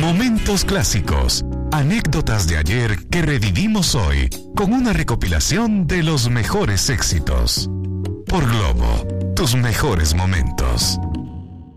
Momentos clásicos, anécdotas de ayer que revivimos hoy con una recopilación de los mejores éxitos. Por Globo, tus mejores momentos.